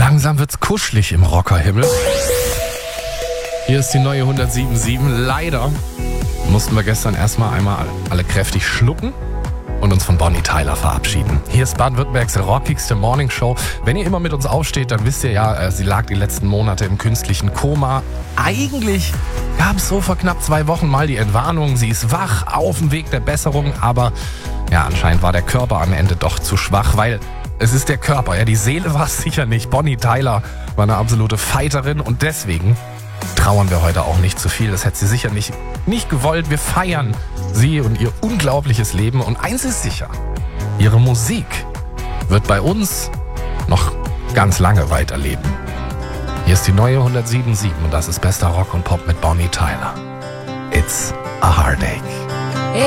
Langsam wird's kuschelig im Rockerhimmel. Hier ist die neue 107.7. Leider mussten wir gestern erstmal einmal alle kräftig schlucken und uns von Bonnie Tyler verabschieden. Hier ist Baden-Württembergs rockigste Morningshow. Wenn ihr immer mit uns aufsteht, dann wisst ihr ja, sie lag die letzten Monate im künstlichen Koma. Eigentlich gab es so vor knapp 2 Wochen mal die Entwarnung, sie ist wach, auf dem Weg der Besserung, aber ja, anscheinend war der Körper am Ende doch zu schwach, weil es ist der Körper, ja, die Seele war es sicher nicht. Bonnie Tyler war eine absolute Fighterin und deswegen trauern wir heute auch nicht zu viel. Das hätte sie sicher nicht gewollt. Wir feiern sie und ihr unglaubliches Leben. Und eins ist sicher, ihre Musik wird bei uns noch ganz lange weiterleben. Hier ist die neue 107.7 und das ist bester Rock und Pop mit Bonnie Tyler. It's a Heartache.